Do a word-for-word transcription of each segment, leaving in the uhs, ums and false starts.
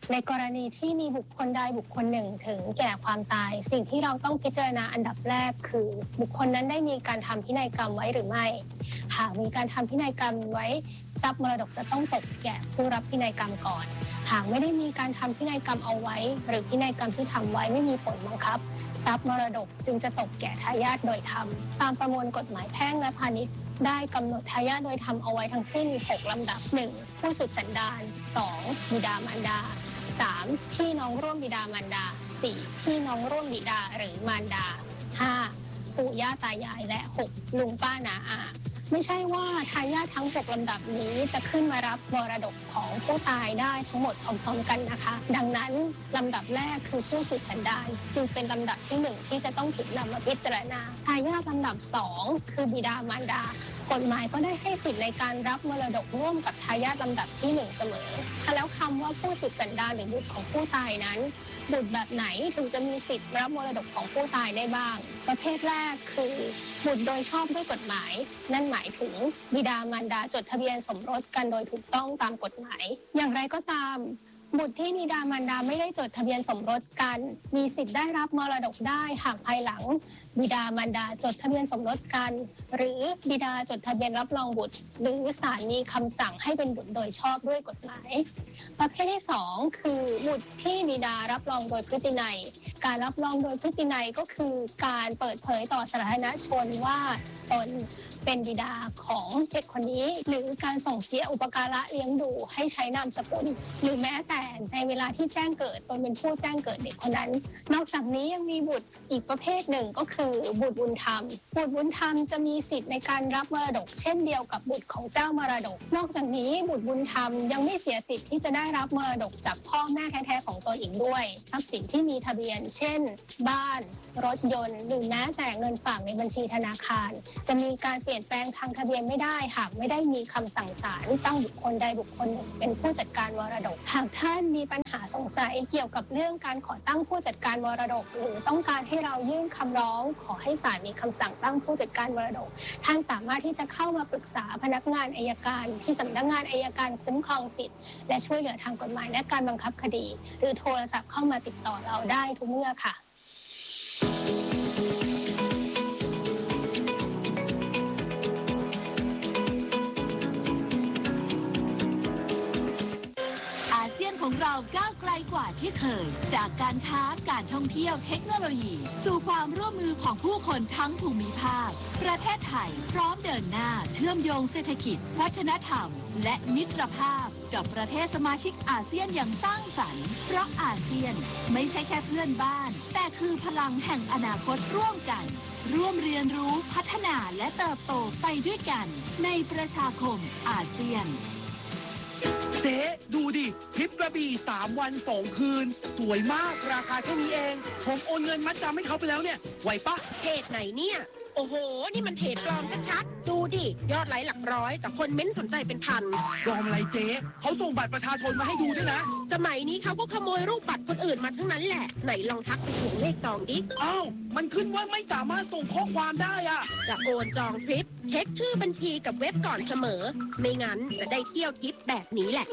ในกรณีที่มีบุคคลใดบุคคลหนึ่งถึงแก่ความตายสิ่งที่เราต้องพิจารณาอันดับแรกคือบุคคลนั้นได้มีการทำพินัยกรรมไว้หรือไม่หากมีการทำพินัยกรรมไว้ทรัพย์มรดกจะต้องตกแก่ผู้รับพินัยกรรมก่อนหากไม่ได้มีการทำพินัยกรรมเอาไว้หรือพินัยกรรมที่ทำไว้ไม่มีผลบังคับทรัพย์มรดกจึงจะตกแก่ทายาทโดยธรรมตามประมวลกฎหมายแพ่งและพาณิชย์ได้กำหนดทายาทโดยธรรมเอาไว้ทั้งสิ้นหกลำดับ หนึ่ง ผู้สืบสันดานสองบิดามารดาสามพี่น้องร่วมบิดามารดาสี่พี่น้องร่วมบิดาหรือมารดาห้าปู่ย่าตายายและหกลุงป้าน้าอาไม่ใช่ว่าทายาททั้งหกลำดับนี้จะขึ้นมารับมรดกของผู้ตายได้ทั้งหมดพร้อมๆกันนะคะดังนั้นลำดับแรกคือผู้สืบสันดานจึงเป็นลำดับที่หนึ่งที่จะต้องถูกนำมาพิจารณาทายาทลำดับสองคือบิดามารดากฎหมายก็ได้ให้สิทธิ์ในการรับมรดกร่วมกับทายาทลำดับที่หนึ่งเสมอแล้วคำว่าผู้สืบสันดานหรือบุตรของผู้ตายนั้นบุตรแบบไหนถึงจะมีสิทธิ์รับมรดกของผู้ตายได้บ้างประเภทแรกคือบุตรโดยชอบด้วยกฎหมายนั่นหมายถึงบิดามารดาจดทะเบียนสมรสกันโดยถูกต้องตามกฎหมายอย่างไรก็ตามบุตรที่บิดามารดาไม่ได้จดทะเบียนสมรสกันมีสิทธิ์ได้รับมรดกได้หากภายหลังบิดามารดาจดทะเบียนสมรสกันหรือบิดาจดทะเบียนรับรองบุตรหรือศาลมีคำสั่งให้เป็นบุตรโดยชอบด้วยกฎหมายประเภทที่สองคือบุตรที่บิดารับรองโดยพฤตินัยการรับรองโดยพฤตินัยก็คือการเปิดเผยต่อสาธารณชนว่าตนเป็นบิดาของเด็กคนนี้หรือการส่งเสียอุปการะเลี้ยงดูให้ใช้นามสกุลหรือแม้แต่ในเวลาที่แจ้งเกิดตนเป็นผู้แจ้งเกิดเด็กคนนั้นนอกจากนี้ยังมีบุตรอีกประเภทหนึ่งก็คือบุตรบุญธรรมบุตรบุญธรรมจะมีสิทธิ์ในการรับมรดกเช่นเดียวกับบุตรของเจ้ามรดกนอกจากนี้บุตรบุญธรรมยังไม่เสียสิทธิ์ที่จะได้รับมรดกจากพ่อแม่แท้ๆของตนอีกด้วยทรัพย์สินที่มีทะเบียนเช่นบ้านรถยนต์หรือแม้แต่เงินฝากในบัญชีธนาคารจะมีการเปลี่ยนแปลงทางทะเบียนไม่ได้หากไม่ได้มีคำสั่งศาลตั้งบุคคลใดบุคคลหนึ่งเป็นผู้จัดการมรดกหากท่านมีปัญหาสงสัยเกี่ยวกับเรื่องการขอตั้งผู้จัดการมรดกหรือต้องการให้เรายื่นคำร้องขอให้ศาลมีคำสั่งตั้งผู้จัดการมรดกท่านสามารถที่จะเข้ามาปรึกษาพนักงานอัยการที่สำนักงานอัยการคุ้มครองสิทธิ์และช่วยเหลือทางกฎหมายและการบังคับคดีหรือโทรศัพท์เข้ามาติดต่อเราได้ทุกเมื่อค่ะของเราก้าวไกลกว่าที่เคยจากการค้าการท่องเที่ยวเทคโนโลยีสู่ความร่วมมือของผู้คนทั้งภูมิภาคประเทศไทยพร้อมเดินหน้าเชื่อมโยงเศรษฐกิจวัฒนธรรมและมิตรภาพกับประเทศสมาชิกอาเซียนอย่างสร้างสรรค์เพราะอาเซียนไม่ใช่แค่เพื่อนบ้านแต่คือพลังแห่งอนาคตร่วมกันร่วมเรียนรู้พัฒนาและเติบโตไปด้วยกันในประชาคมอาเซียนเจ๊ดูดิทริปกระบี่สามวันสองคืนสวยมากราคาแค่นี้เองผมโอนเงินมัดจำให้เขาไปแล้วเนี่ยไหวปะเพจไหนเนี่ยโอ้โหนี่มันเพจปลอมชัดๆดูดิยอดไลค์หลักร้อยแต่คนเม้นสนใจเป็นพันปลอมอะไรเจ๊เขาส่งบัตรประชาชนมาให้ดูด้วยนะสมัยนี้เขาก็ขโมยรูปบัตรคนอื่นมาทั้งนั้นแหละไหนลองทักไปถึงเลขจองดิอ้าวมันขึ้นว่าไม่สามารถส่งข้อความได้อะจะโอนจองทริปเช็คชื่อบัญชีกับเว็บก่อนเสมอไม่งั้นจะได้เที่ยวทริปแบบนี้แหละ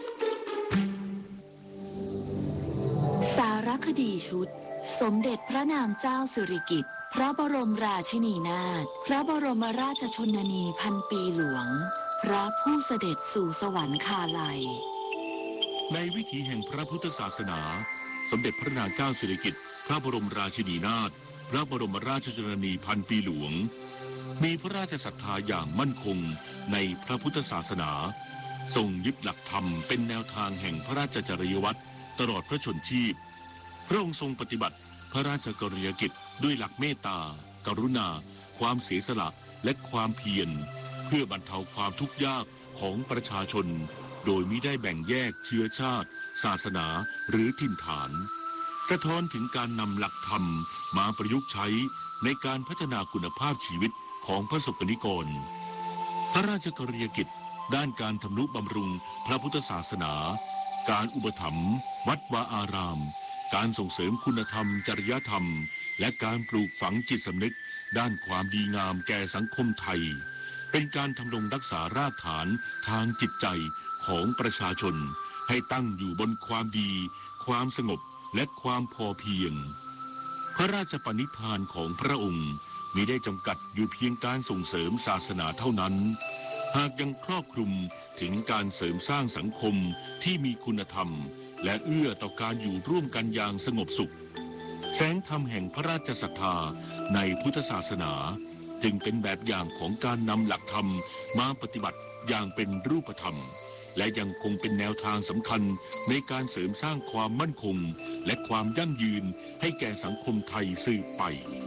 สารคดีชุดสมเด็จพระนางเจ้าสิริกิติ์พระบรมราชินีนาถพระบรมราชชนนีพันปีหลวงพระผู้เสด็จสู่สวรรคาลัยในวิถีแห่งพระพุทธศาสนาสมเด็จพระนางเจ้าสิริกิติ์พระบรมราชินีนาถพระบรมราชชนนีพันปีหลวงมีพระราชศรัทธาอย่างมั่นคงในพระพุทธศาสนาทรงยึดหลักธรรมเป็นแนวทางแห่งพระราชจริยวัตรตลอดพระชนชีพพระองค์ทรงปฏิบัติพระราชกรณียกิจด้วยหลักเมตตากรุณาความเสียสละและความเพียรเพื่อบรรเทาความทุกข์ยากของประชาชนโดยมิได้แบ่งแยกเชื้อชาติศาสนาหรือถิ่นฐานสะท้อนถึงการนำหลักธรรมมาประยุกต์ใช้ในการพัฒนาคุณภาพชีวิตของพระสงฆ์นิกรพระราชกรณียกิจด้านการทำนุบำรุงพระพุทธศาสนาการอุปถัมภ์วัดวาอารามการส่งเสริมคุณธรรมจริยธรรมและการปลูกฝังจิตสำนึกด้านความดีงามแก่สังคมไทยเป็นการทำรงรักษารากฐานทางจิตใจของประชาชนให้ตั้งอยู่บนความดี ความสงบและความพอเพียงพระราชปณิธานของพระองค์มิได้จำกัดอยู่เพียงการส่งเสริมศาสนาเท่านั้นหากยังครอบคลุมถึงการเสริมสร้างสังคมที่มีคุณธรรมและเอื้อต่อการอยู่ร่วมกันอย่างสงบสุขแสงธรรมแห่งพระราชศรัทธาในพุทธศาสนาจึงเป็นแบบอย่างของการนำหลักธรรมมาปฏิบัติอย่างเป็นรูปธรรมและยังคงเป็นแนวทางสำคัญในการเสริมสร้างความมั่นคงและความยั่งยืนให้แก่สังคมไทยสืบไป